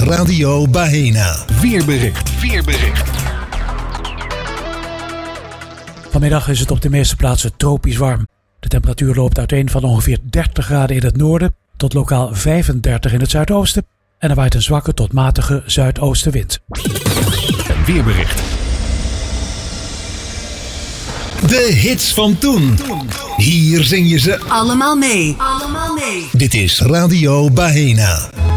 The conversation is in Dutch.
Radio Bahena. Weerbericht. Vanmiddag is het op de meeste plaatsen tropisch warm. De temperatuur loopt uiteen van ongeveer 30 graden in het noorden tot lokaal 35 in het zuidoosten. En er waait een zwakke tot matige zuidoostenwind. Een weerbericht. De hits van toen. Hier zing je ze allemaal mee. Dit is Radio Bahena.